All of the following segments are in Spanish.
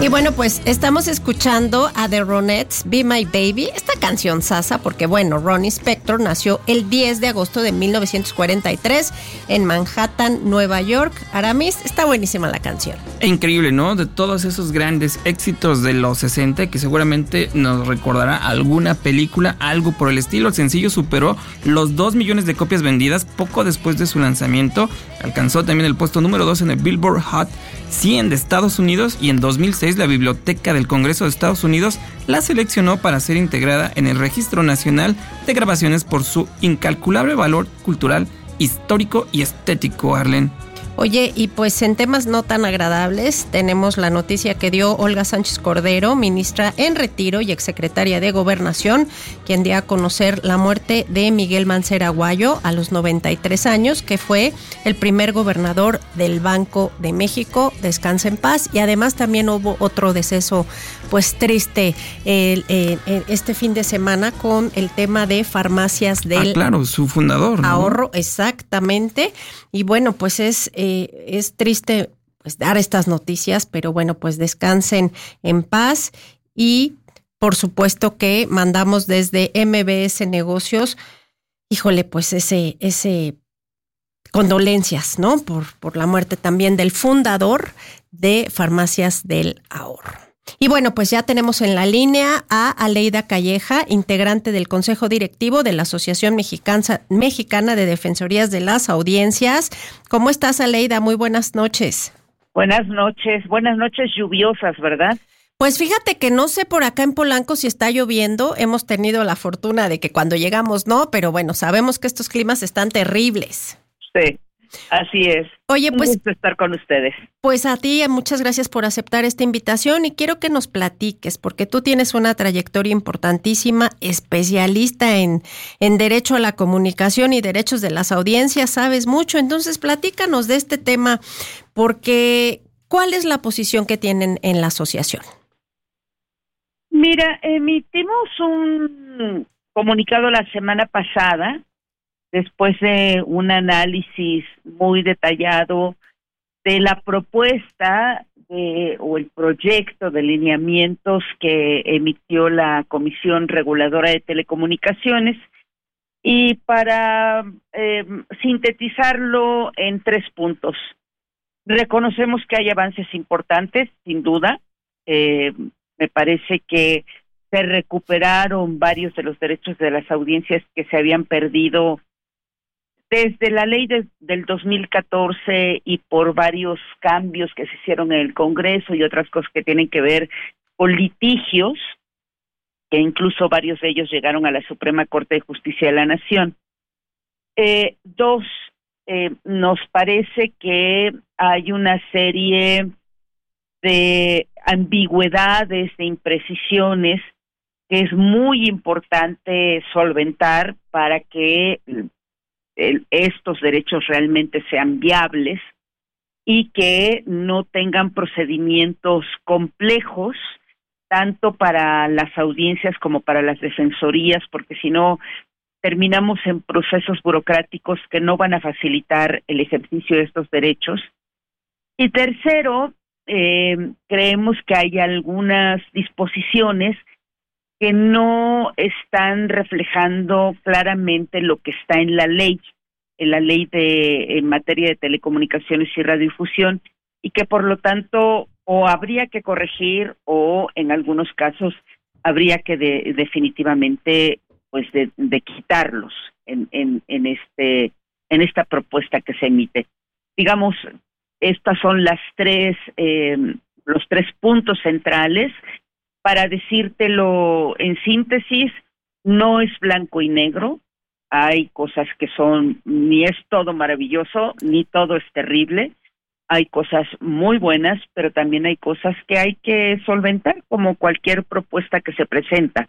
Y bueno, pues estamos escuchando a The Ronettes, Be My Baby, esta canción sasa, porque bueno, Ronnie Spector nació el 10 de agosto de 1943 en Manhattan, Nueva York. Aramis, está buenísima la canción. Increíble, ¿no? De todos esos grandes éxitos de los 60 que seguramente nos recordará alguna película, algo por el estilo. El sencillo superó los 2 millones de copias vendidas poco después de su lanzamiento. Alcanzó también el puesto número 2 en el Billboard Hot 100 de Estados Unidos y en 2006 la Biblioteca del Congreso de Estados Unidos la seleccionó para ser integrada en el Registro Nacional de Grabaciones por su incalculable valor cultural, histórico y estético, Arlen. Oye, y pues en temas no tan agradables tenemos la noticia que dio Olga Sánchez Cordero, ministra en retiro y exsecretaria de Gobernación, quien dio a conocer la muerte de Miguel Mancera Aguayo a los 93 años, que fue el primer gobernador del Banco de México. Descansa en paz. Y además también hubo otro deceso pues triste este fin de semana con el tema de farmacias del claro, su fundador, ¿no? Ahorro, exactamente. Y bueno, pues es triste pues dar estas noticias, pero bueno, pues descansen en paz y por supuesto que mandamos desde MBS Negocios, híjole, pues ese condolencias, ¿no? Por la muerte también del fundador de Farmacias del Ahorro. Y bueno, pues ya tenemos en la línea a Aleida Calleja, integrante del Consejo Directivo de la Asociación Mexicana de Defensorías de las Audiencias. ¿Cómo estás, Aleida? Muy buenas noches. Buenas noches lluviosas, ¿verdad? Pues fíjate que no sé por acá en Polanco si está lloviendo. Hemos tenido la fortuna de que cuando llegamos no, pero bueno, sabemos que estos climas están terribles. Sí. Así es. Oye, pues, un gusto estar con ustedes. Pues a ti, muchas gracias por aceptar esta invitación y quiero que nos platiques, porque tú tienes una trayectoria importantísima, especialista en Derecho a la Comunicación y Derechos de las Audiencias, sabes mucho, entonces platícanos de este tema, porque ¿cuál es la posición que tienen en la asociación? Mira, emitimos un comunicado la semana pasada, después de un análisis muy detallado de la propuesta o el proyecto de lineamientos que emitió la Comisión Reguladora de Telecomunicaciones, y para sintetizarlo en 3 puntos. Reconocemos que hay avances importantes, sin duda. Me parece que se recuperaron varios de los derechos de las audiencias que se habían perdido desde la ley del 2014 y por varios cambios que se hicieron en el Congreso y otras cosas que tienen que ver con litigios, que incluso varios de ellos llegaron a la Suprema Corte de Justicia de la Nación. 2, nos parece que hay una serie de ambigüedades, de imprecisiones, que es muy importante solventar para que estos derechos realmente sean viables y que no tengan procedimientos complejos tanto para las audiencias como para las defensorías, porque si no terminamos en procesos burocráticos que no van a facilitar el ejercicio de estos derechos. Y tercero, creemos que hay algunas disposiciones que no están reflejando claramente lo que está en la ley en materia de telecomunicaciones y radiodifusión, y que por lo tanto o habría que corregir o en algunos casos habría que definitivamente pues de quitarlos en esta propuesta que se emite. Digamos, estas son los 3 puntos centrales. Para decírtelo en síntesis, no es blanco y negro. Hay cosas que ni es todo maravilloso, ni todo es terrible. Hay cosas muy buenas, pero también hay cosas que hay que solventar, como cualquier propuesta que se presenta.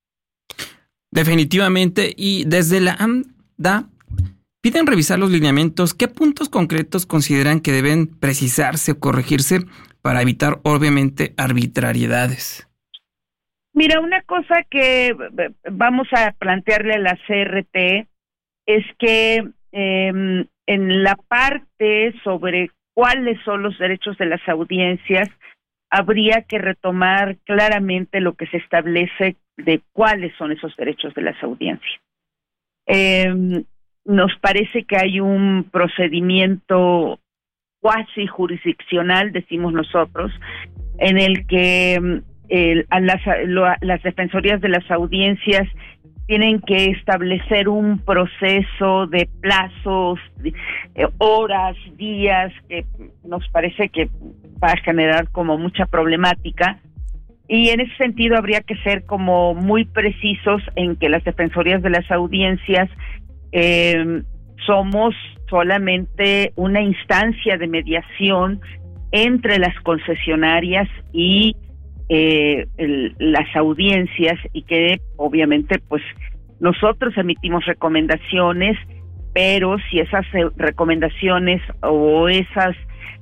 Definitivamente, y desde la AMDA piden revisar los lineamientos. ¿Qué puntos concretos consideran que deben precisarse o corregirse para evitar, obviamente, arbitrariedades? Mira, una cosa que vamos a plantearle a la CRT es que en la parte sobre cuáles son los derechos de las audiencias habría que retomar claramente lo que se establece de cuáles son esos derechos de las audiencias. Nos parece que hay un procedimiento cuasi jurisdiccional, decimos nosotros, en el que las defensorías de las audiencias tienen que establecer un proceso de plazos, horas, días, que nos parece que va a generar como mucha problemática, y en ese sentido habría que ser como muy precisos en que las defensorías de las audiencias somos solamente una instancia de mediación entre las concesionarias y las audiencias, y que obviamente pues nosotros emitimos recomendaciones, pero si esas recomendaciones o esas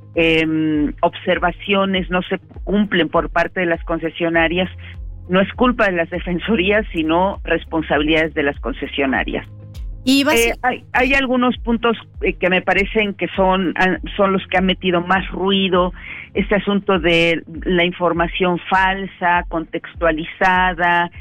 observaciones no se cumplen por parte de las concesionarias, no es culpa de las defensorías, sino responsabilidades de las concesionarias. Y hay algunos puntos que me parecen que son los que han metido más ruido. Este asunto de la información falsa, contextualizada,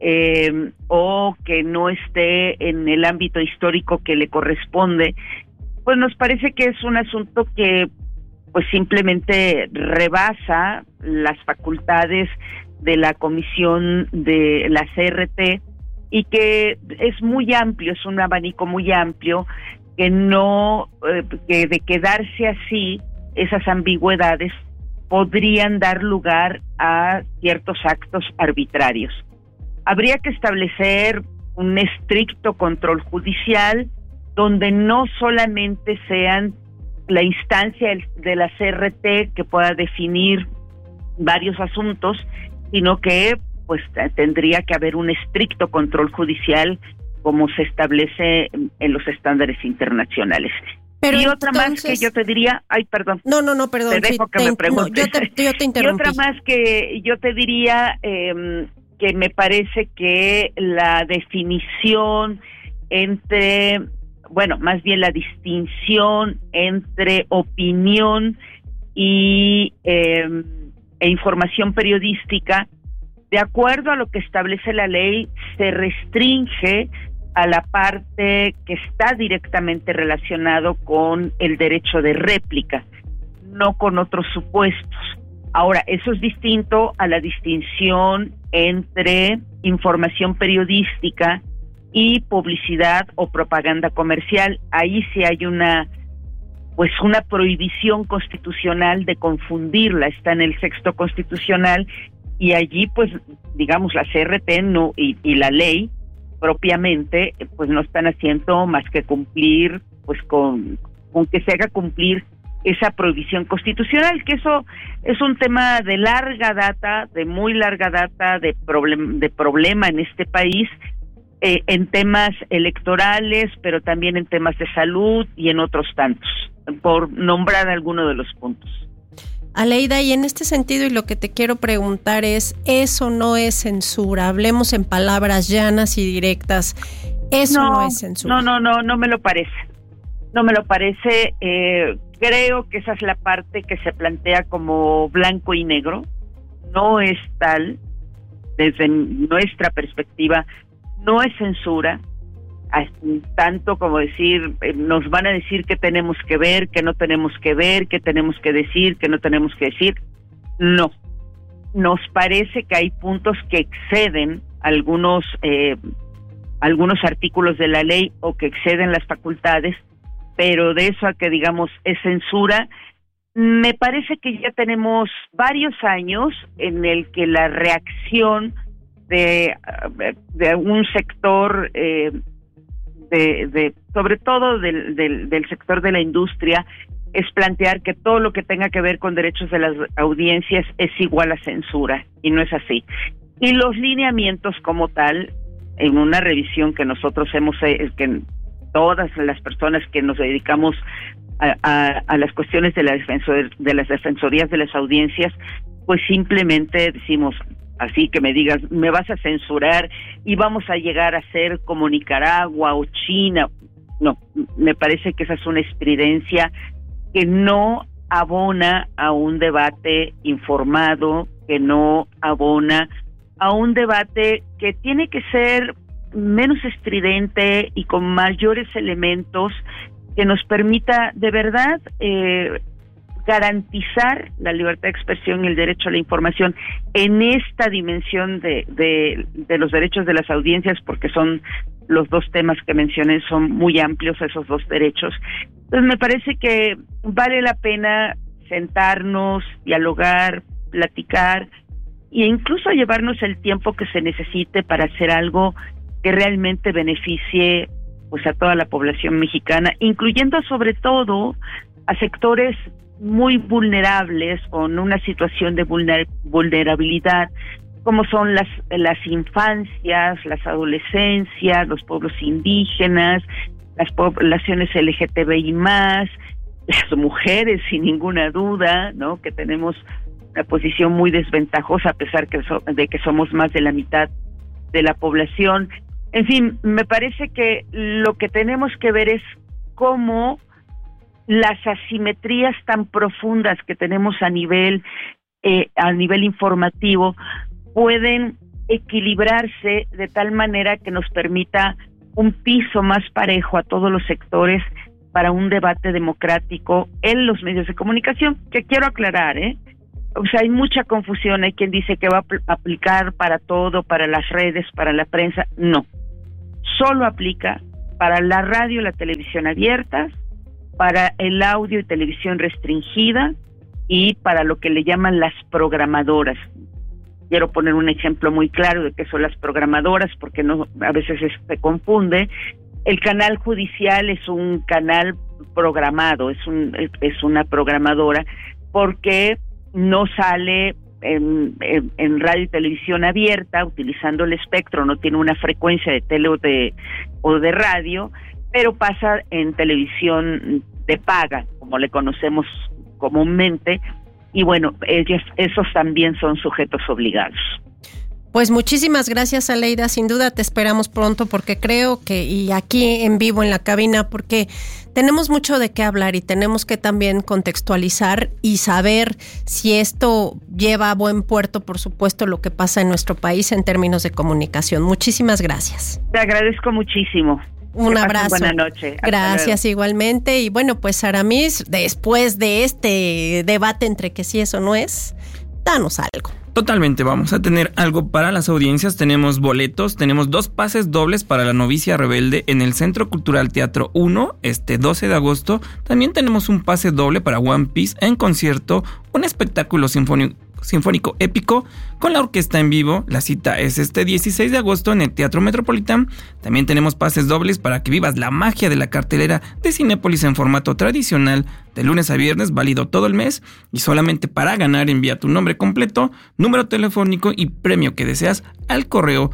o que no esté en el ámbito histórico que le corresponde, pues nos parece que es un asunto que pues simplemente rebasa las facultades de la comisión de la CRT, y que es muy amplio, es un abanico muy amplio, que no, que de quedarse así, esas ambigüedades podrían dar lugar a ciertos actos arbitrarios. Habría que establecer un estricto control judicial, donde no solamente sean la instancia de la CRT que pueda definir varios asuntos, sino que pues tendría que haber un estricto control judicial como se establece en los estándares internacionales. Pero y otra entonces, más que yo te diría, perdón. No, perdón. Te dejo que me preguntes. Yo te interrumpí. Y otra más que yo te diría, que me parece que la definición entre, más bien la distinción entre opinión y e información periodística, de acuerdo a lo que establece la ley, se restringe a la parte que está directamente relacionado con el derecho de réplica, no con otros supuestos. Ahora, eso es distinto a la distinción entre información periodística y publicidad o propaganda comercial. Ahí sí hay una prohibición constitucional de confundirla, está en el texto constitucional, y allí pues digamos la CRT no y la ley propiamente pues no están haciendo más que cumplir pues con que se haga cumplir esa prohibición constitucional, que eso es un tema de larga data, de muy larga data, de problema en este país, en temas electorales, pero también en temas de salud y en otros tantos, por nombrar alguno de los puntos. Aleida, y en este sentido, y lo que te quiero preguntar es, ¿eso no es censura? Hablemos en palabras llanas y directas. ¿Eso no es censura? No me lo parece. No me lo parece. Creo que esa es la parte que se plantea como blanco y negro. No es tal, desde nuestra perspectiva, no es censura. Tanto como decir, nos van a decir qué tenemos que ver, qué no tenemos que ver, qué tenemos que decir, qué no tenemos que decir. No, nos parece que hay puntos que exceden algunos artículos de la ley o que exceden las facultades, pero de eso a que digamos es censura, me parece que ya tenemos varios años en el que la reacción de un sector sobre todo del sector de la industria es plantear que todo lo que tenga que ver con derechos de las audiencias es igual a censura, y no es así. Y los lineamientos como tal, en una revisión que nosotros hemos que todas las personas que nos dedicamos a las cuestiones de las defensorías de las audiencias, pues simplemente decimos, así que me digas, me vas a censurar y vamos a llegar a ser como Nicaragua o China. No, me parece que esa es una estridencia que no abona a un debate informado, que no abona a un debate que tiene que ser menos estridente y con mayores elementos que nos permita de verdad garantizar la libertad de expresión y el derecho a la información en esta dimensión de los derechos de las audiencias, porque son los dos temas que mencioné, son muy amplios esos dos derechos. Entonces me parece que vale la pena sentarnos, dialogar, platicar e incluso llevarnos el tiempo que se necesite para hacer algo que realmente beneficie pues a toda la población mexicana, incluyendo sobre todo a sectores muy vulnerables, con una situación de vulnerabilidad, como son las infancias, las adolescencias, los pueblos indígenas, las poblaciones LGTBI+, las mujeres, sin ninguna duda, ¿no? Que tenemos una posición muy desventajosa a pesar de que somos más de la mitad de la población. En fin, me parece que lo que tenemos que ver es cómo las asimetrías tan profundas que tenemos a nivel informativo pueden equilibrarse de tal manera que nos permita un piso más parejo a todos los sectores para un debate democrático en los medios de comunicación, que quiero aclarar, o sea, hay mucha confusión, hay quien dice que va a aplicar para todo, para las redes, para la prensa. No, solo aplica para la radio y la televisión abiertas, para el audio y televisión restringida y para lo que le llaman las programadoras. Quiero poner un ejemplo muy claro de qué son las programadoras, porque no, a veces se confunde. El canal judicial es un canal programado, es una programadora, porque no sale en radio y televisión abierta utilizando el espectro, no tiene una frecuencia de tele o de radio, pero pasa en televisión de paga, como le conocemos comúnmente, y bueno, esos también son sujetos obligados. Pues muchísimas gracias, Aleida, sin duda te esperamos pronto, porque creo que, y aquí en vivo en la cabina, porque tenemos mucho de qué hablar y tenemos que también contextualizar y saber si esto lleva a buen puerto, por supuesto, lo que pasa en nuestro país en términos de comunicación. Muchísimas gracias. Te agradezco muchísimo. Un abrazo. Buenas noches. Gracias, igualmente. Y bueno, pues Aramis, después de este debate entre que sí eso no es, danos algo. Totalmente, vamos a tener algo para las audiencias. Tenemos boletos, tenemos 2 pases dobles para La Novicia Rebelde en el Centro Cultural Teatro 1, 12 de agosto. También tenemos un pase doble para One Piece en concierto, un espectáculo sinfónico épico con la orquesta en vivo. La cita es 16 de agosto en el Teatro Metropolitan. También tenemos pases dobles para que vivas la magia de la cartelera de Cinépolis en formato tradicional de lunes a viernes, válido todo el mes, y solamente para ganar envía tu nombre completo, número telefónico y premio que deseas al correo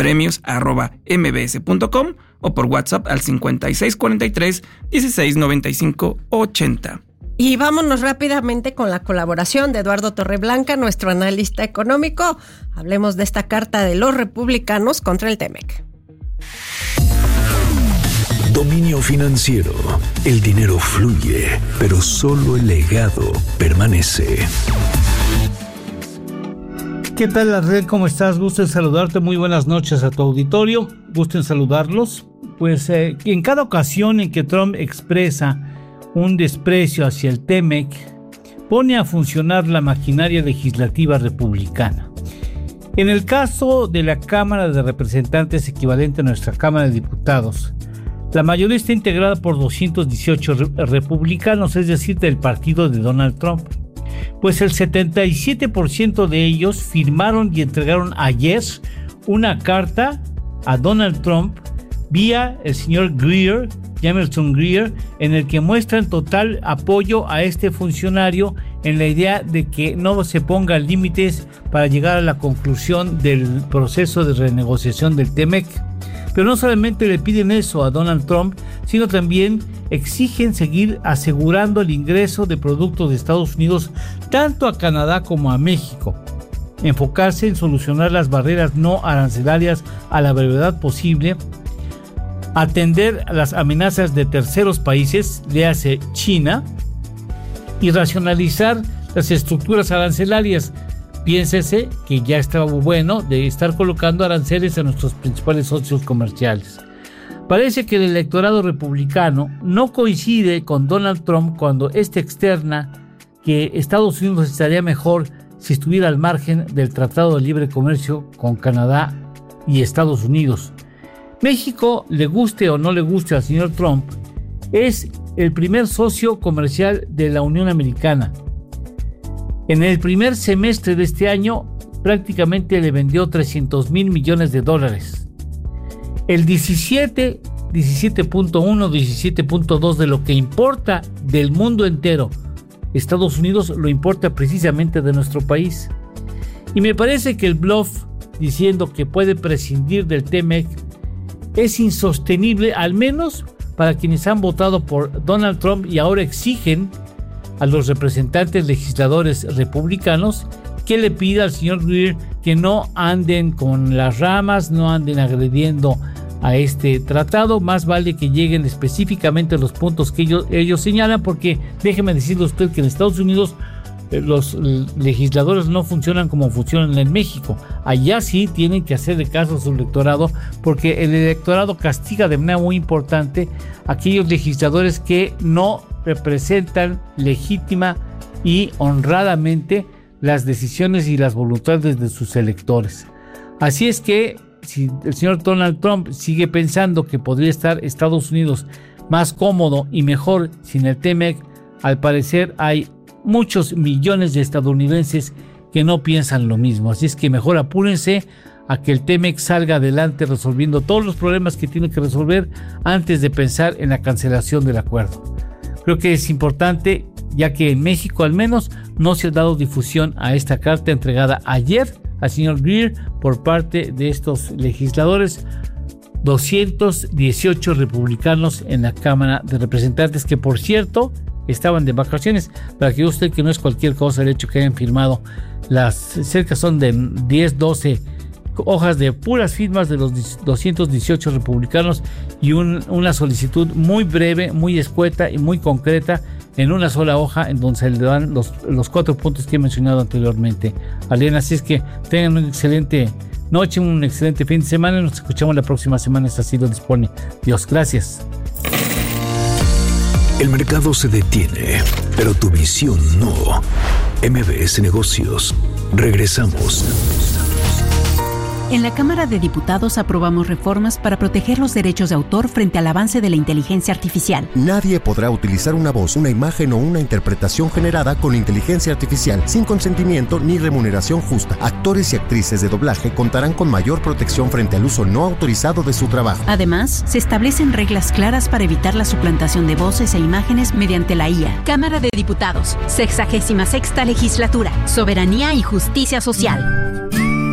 premios@mbs.com o por WhatsApp al 5643 1695 80. Y vámonos rápidamente con la colaboración de Eduardo Torreblanca, nuestro analista económico. Hablemos de esta carta de los republicanos contra el TEMEC. Dominio financiero. El dinero fluye, pero solo el legado permanece. ¿Qué tal, Arlel? ¿Cómo estás? Gusto en saludarte. Muy buenas noches a tu auditorio. Gusto en saludarlos. Pues en cada ocasión en que Trump expresa un desprecio hacia el TEMEC, pone a funcionar la maquinaria legislativa republicana. En el caso de la Cámara de Representantes, equivalente a nuestra Cámara de Diputados, la mayoría está integrada por 218 republicanos, es decir, del partido de Donald Trump. Pues el 77% de ellos firmaron y entregaron ayer una carta a Donald Trump vía el señor Greer, Jameson Greer, en el que muestran total apoyo a este funcionario en la idea de que no se pongan límites para llegar a la conclusión del proceso de renegociación del TEMEC. Pero no solamente le piden eso a Donald Trump, sino también exigen seguir asegurando el ingreso de productos de Estados Unidos tanto a Canadá como a México. Enfocarse en solucionar las barreras no arancelarias a la brevedad posible, atender las amenazas de terceros países, léase China, y racionalizar las estructuras arancelarias. Piénsese que ya estaba bueno de estar colocando aranceles a nuestros principales socios comerciales. Parece que el electorado republicano no coincide con Donald Trump cuando éste externa que Estados Unidos estaría mejor si estuviera al margen del Tratado de Libre Comercio con Canadá y Estados Unidos. México, le guste o no le guste al señor Trump, es el primer socio comercial de la Unión Americana. En el primer semestre de este año prácticamente le vendió $300 mil millones. El 17.1, 17.2 de lo que importa del mundo entero, Estados Unidos lo importa precisamente de nuestro país. Y me parece que el bluff diciendo que puede prescindir del TMEC es insostenible, al menos para quienes han votado por Donald Trump y ahora exigen a los representantes legisladores republicanos que le pida al señor Greer que no anden con las ramas, no anden agrediendo a este tratado. Más vale que lleguen específicamente a los puntos que ellos señalan, porque déjeme decirle a usted que en Estados Unidos los legisladores no funcionan como funcionan en México. Allá sí tienen que hacerle caso a su electorado, porque el electorado castiga de manera muy importante a aquellos legisladores que no representan legítima y honradamente las decisiones y las voluntades de sus electores. Así es que si el señor Donald Trump sigue pensando que podría estar Estados Unidos más cómodo y mejor sin el TMEC, al parecer hay muchos millones de estadounidenses que no piensan lo mismo. Así es que mejor apúrense a que el TMEC salga adelante resolviendo todos los problemas que tiene que resolver antes de pensar en la cancelación del acuerdo. Creo que es importante, ya que en México al menos no se ha dado difusión a esta carta entregada ayer al señor Greer por parte de estos legisladores, 218 republicanos en la Cámara de Representantes, que por cierto estaban de vacaciones, para que usted que no es cualquier cosa el hecho que hayan firmado son de 10, 12 hojas de puras firmas de los 218 republicanos y una solicitud muy breve, muy escueta y muy concreta en una sola hoja, en donde se le dan los 4 puntos que he mencionado anteriormente. Alena, así es que tengan una excelente noche, un excelente fin de semana y nos escuchamos la próxima semana, si así lo dispone Dios. Gracias. El mercado se detiene, pero tu visión no. MBS Negocios. Regresamos. En la Cámara de Diputados aprobamos reformas para proteger los derechos de autor frente al avance de la inteligencia artificial. Nadie podrá utilizar una voz, una imagen o una interpretación generada con inteligencia artificial sin consentimiento ni remuneración justa. Actores y actrices de doblaje contarán con mayor protección frente al uso no autorizado de su trabajo. Además, se establecen reglas claras para evitar la suplantación de voces e imágenes mediante la IA. Cámara de Diputados, 66ª Legislatura, Soberanía y Justicia Social.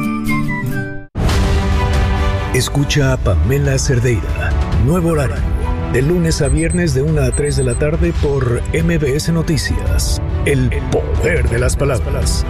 Escucha a Pamela Cerdeira. Nuevo horario. De lunes a viernes de 1 a 3 de la tarde por MBS Noticias. El poder de las palabras.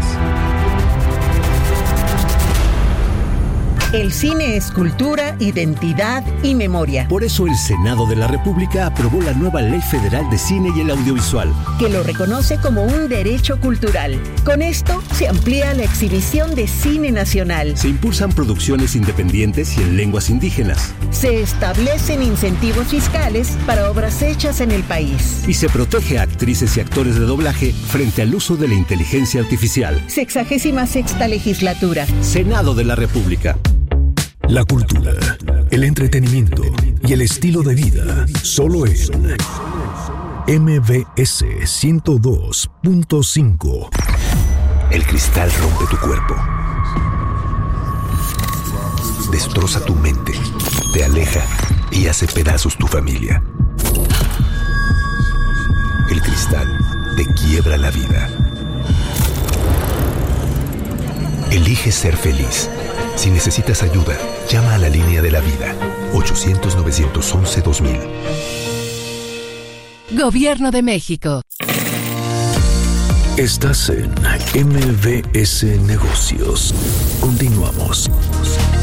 El cine es cultura, identidad y memoria. Por eso el Senado de la República aprobó la nueva Ley Federal de Cine y el Audiovisual, que lo reconoce como un derecho cultural. Con esto se amplía la exhibición de cine nacional. Se impulsan producciones independientes y en lenguas indígenas. Se establecen incentivos fiscales para obras hechas en el país. Y se protege a actrices y actores de doblaje frente al uso de la inteligencia artificial. 66ª Legislatura. Senado de la República. La cultura, el entretenimiento y el estilo de vida, solo en MBS 102.5. El cristal rompe tu cuerpo, destroza tu mente, te aleja y hace pedazos tu familia. El cristal te quiebra la vida. Elige ser feliz. Si necesitas ayuda, llama a la línea de la vida, 800-911-2000. Gobierno de México. Estás en MBS Negocios. Continuamos.